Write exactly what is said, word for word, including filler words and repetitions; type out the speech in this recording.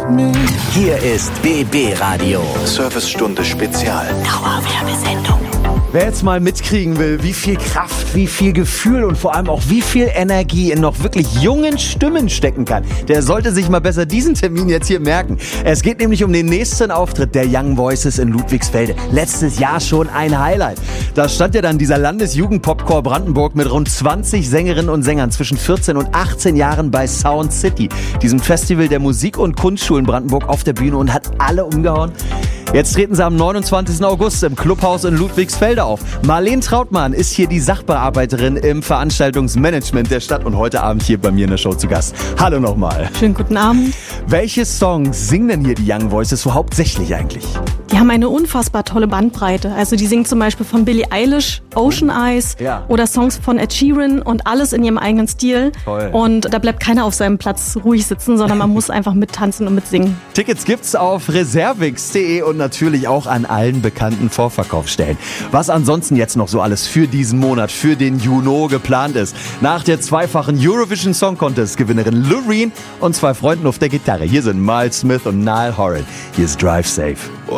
Hier ist B B Radio. Servicestunde Spezial. Dauerwerbesendung. Wer jetzt mal mitkriegen will, wie viel Kraft, wie viel Gefühl und vor allem auch wie viel Energie in noch wirklich jungen Stimmen stecken kann, der sollte sich mal besser diesen Termin jetzt hier merken. Es geht nämlich um den nächsten Auftritt der Young Voices in Ludwigsfelde. Letztes Jahr schon ein Highlight. Da stand ja dann dieser Landesjugendpopchor Brandenburg mit rund zwanzig Sängerinnen und Sängern zwischen vierzehn und achtzehn Jahren bei Sound City, diesem Festival der Musik- und Kunstschulen Brandenburg, auf der Bühne und hat alle umgehauen. Jetzt treten sie am neunundzwanzigsten August im Clubhaus in Ludwigsfelde auf. Marlene Trautmann ist hier die Sachbearbeiterin im Veranstaltungsmanagement der Stadt und heute Abend hier bei mir in der Show zu Gast. Hallo nochmal. Schönen guten Abend. Welche Songs singen denn hier die Young Voices so hauptsächlich eigentlich? Die haben eine unfassbar tolle Bandbreite. Also die singen zum Beispiel von Billie Eilish, Ocean Eyes Ja. oder Songs von Ed Sheeran und alles in ihrem eigenen Stil. Toll. Und da bleibt keiner auf seinem Platz ruhig sitzen, sondern man muss einfach mittanzen und mitsingen. Tickets gibt's auf reservix punkt de und natürlich auch an allen bekannten Vorverkaufsstellen. Was ansonsten jetzt noch so alles für diesen Monat, für den Juni geplant ist. Nach der zweifachen Eurovision Song Contest Gewinnerin Loreen und zwei Freunden auf der Gitarre. Hier sind Miles Smith und Niall Horan. Hier ist Drive Safe.